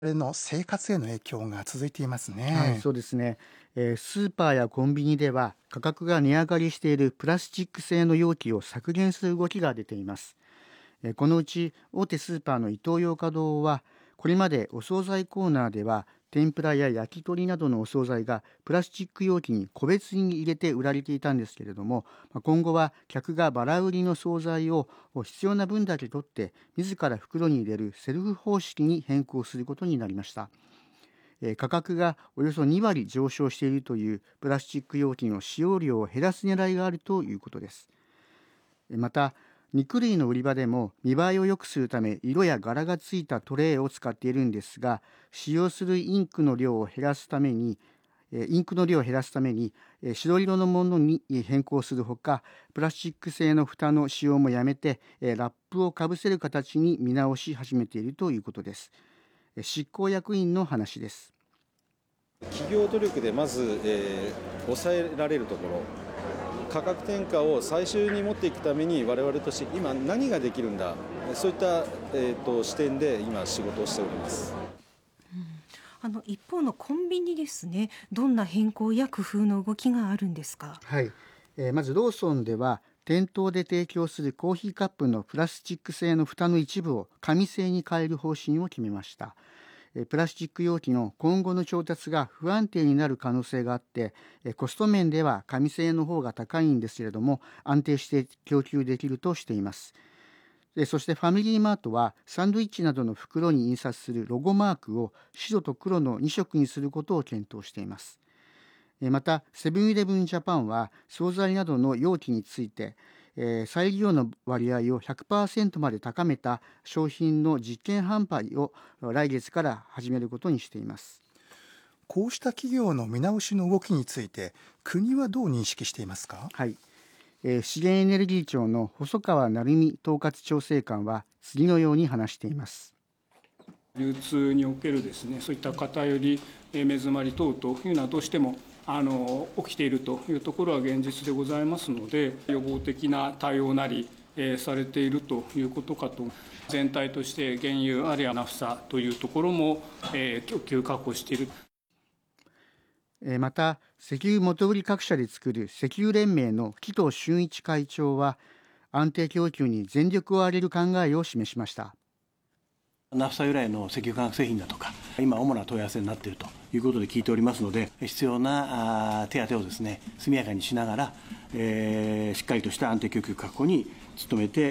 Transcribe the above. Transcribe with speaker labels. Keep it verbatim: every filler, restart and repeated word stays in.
Speaker 1: の生活への影響が続いていますね。
Speaker 2: はい、そうですね、えースーパーやコンビニでは価格が値上がりしているプラスチック製の容器を削減する動きが出ています。えーこのうち大手スーパーのイトーヨーカドーは、これまでお惣菜コーナーでは天ぷらや焼き鳥などのお惣菜がプラスチック容器に個別に入れて売られていたんですけれども、まあ今後は客がバラ売りの惣菜を必要な分だけ取って自ら袋に入れるセルフ方式に変更することになりました。えー価格がおよそに割上昇しているというプラスチック容器の使用量を減らす狙いがあるということです。えーまた、肉類の売り場でも見栄えを良くするため色や柄がついたトレイを使っているんですが、使用するインクの量を減らすためにえーインクの量を減らすためにえー白色のものにえー変更するほか、プラスチック製の蓋の使用もやめてえーラップをかぶせる形に見直し始めているということです。えー執行役員の話です。
Speaker 3: 企業努力でまず、えー抑えられるところ、価格転嫁を最終に持っていくために我々として今何ができるんだ、そういった、えーと視点で今仕事をしております。
Speaker 4: あの一方のコンビニですね、どんな変更や工夫の動きがあるんですか？
Speaker 2: はい、えーまずローソンでは店頭で提供するコーヒーカップのプラスチック製の蓋の一部を紙製に変える方針を決めました。えープラスチック容器の今後の調達が不安定になる可能性があって、えーコスト面では紙製の方が高いんですけれども、安定して供給できるとしています。でそしてファミリーマートはサンドイッチなどの袋に印刷するロゴマークを白と黒のに色にすることを検討しています。えーまたセブンイレブンジャパンは惣菜などの容器について、えー再利用の割合を ひゃくパーセント まで高めた商品の実験販売を来月から始めることにしています。
Speaker 1: こうした企業の見直しの動きについて国はどう認識していますか？
Speaker 2: はい、えー資源エネルギー庁の細川成美統括調整官は次のように話しています。
Speaker 5: 流通におけるですね、そういった偏り、えー目詰まり等というのはどうしてもあの起きているというところは現実でございますので、予防的な対応なり、えーされているということかと。全体として原油あるいはナフサというところも、えー供給確保している。
Speaker 2: えーまた石油元売り各社で作る石油連盟の紀藤俊一会長は安定供給に全力を挙げる考えを示しました。
Speaker 6: ナフサ由来の石油化学製品だとか、今、主な問い合わせになっているということで聞いておりますので、必要なあー手当をですね、速やかにしながら、えーしっかりとした安定供給確保に努めて